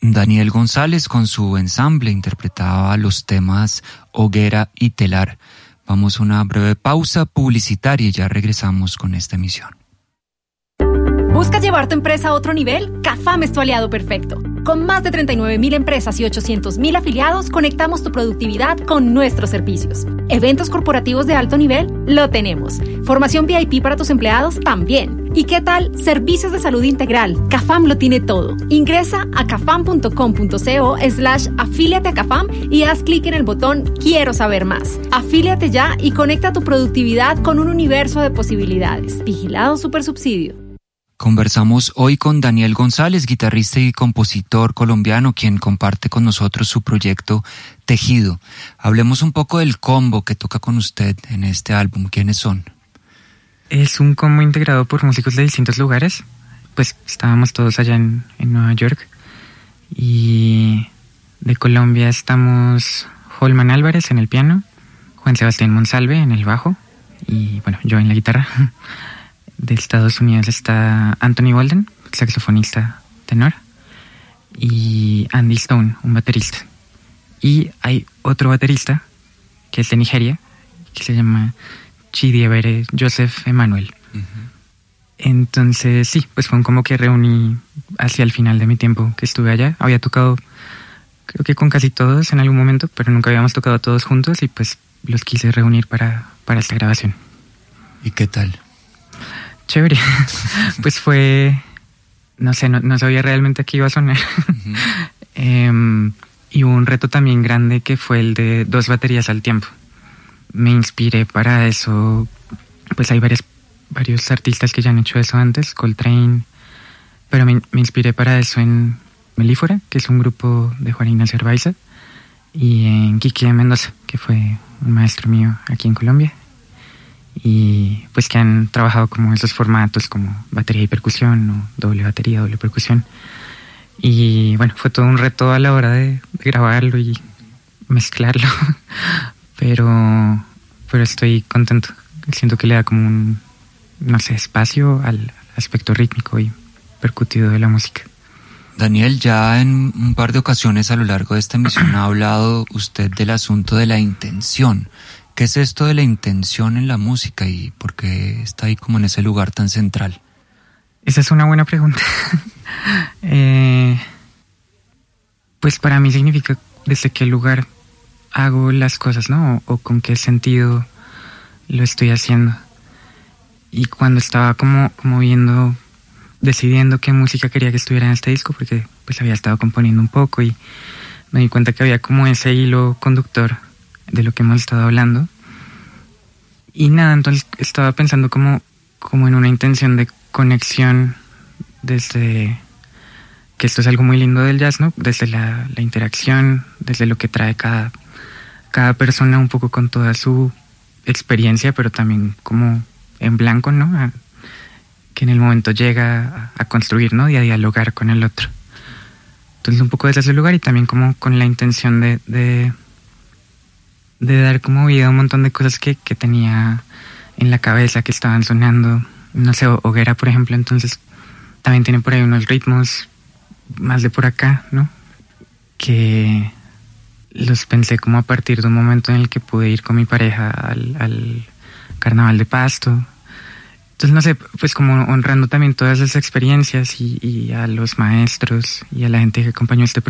Daniel González con su ensamble interpretaba los temas Hoguera y Telar. Vamos a una breve pausa publicitaria y ya regresamos con esta emisión. ¿Buscas llevar tu empresa a otro nivel? CAFAM es tu aliado perfecto. Con más de 39.000 empresas y 800.000 afiliados, conectamos tu productividad con nuestros servicios. Eventos corporativos de alto nivel, lo tenemos. Formación VIP para tus empleados, también. ¿Y qué tal? Servicios de salud integral. CAFAM lo tiene todo. Ingresa a cafam.com.co/afíliate a CAFAM y haz clic en el botón Quiero saber más. Afíliate ya y conecta tu productividad con un universo de posibilidades. Vigilado Supersubsidio. Conversamos hoy con Daniel González, guitarrista y compositor colombiano, quien comparte con nosotros su proyecto Tejido. Hablemos un poco del combo que toca con usted en este álbum. ¿Quiénes son? Es un combo integrado por músicos de distintos lugares. Pues estábamos todos allá en Nueva York. Y de Colombia estamos Holman Álvarez en el piano, Juan Sebastián Monsalve en el bajo y bueno, yo en la guitarra. De Estados Unidos está Anthony Walden, saxofonista tenor, y Andy Stone, un baterista. Y hay otro baterista que es de Nigeria, que se llama Chidiebere Joseph Emmanuel. Uh-huh. Entonces sí, pues fue un combo que reuní hacia el final de mi tiempo que estuve allá. Había tocado creo que con casi todos en algún momento, pero nunca habíamos tocado todos juntos y pues los quise reunir para esta grabación. ¿Y qué tal? Chévere. Pues fue, no sé, no sabía realmente qué iba a sonar. Uh-huh. Y hubo un reto también grande que fue el de 2 baterías al tiempo. Me inspiré para eso, pues hay varios artistas que ya han hecho eso antes, Coltrane, pero me inspiré para eso en Melífora, que es un grupo de Juan Ignacio Arbaiza, y en Quique Mendoza, que fue un maestro mío aquí en Colombia. Y pues que han trabajado como esos formatos como batería y percusión o doble batería, doble percusión. Y bueno, fue todo un reto a la hora de grabarlo y mezclarlo, pero estoy contento. Siento que le da como un, no sé, espacio al aspecto rítmico y percutivo de la música. Daniel, ya en un par de ocasiones a lo largo de esta emisión ha hablado usted del asunto de la intención. ¿Qué es esto de la intención en la música y por qué está ahí como en ese lugar tan central? Esa es una buena pregunta. Pues para mí significa desde qué lugar hago las cosas, ¿no? O con qué sentido lo estoy haciendo. Y cuando estaba como decidiendo qué música quería que estuviera en este disco, porque pues había estado componiendo un poco y me di cuenta que había como ese hilo conductor de lo que hemos estado hablando. Y nada, entonces estaba pensando como en una intención de conexión desde que esto es algo muy lindo del jazz, ¿no? Desde la interacción, desde lo que trae cada persona un poco con toda su experiencia, pero también como en blanco, ¿no? Que en el momento llega a construir, ¿no? Y a dialogar con el otro. Entonces un poco desde ese lugar y también como con la intención de dar como vida a un montón de cosas que tenía en la cabeza que estaban sonando. No sé, Hoguera, por ejemplo, entonces también tiene por ahí unos ritmos más de por acá, ¿no? Que los pensé como a partir de un momento en el que pude ir con mi pareja al Carnaval de Pasto. Entonces, no sé, pues como honrando también todas esas experiencias y a los maestros y a la gente que acompañó este proyecto.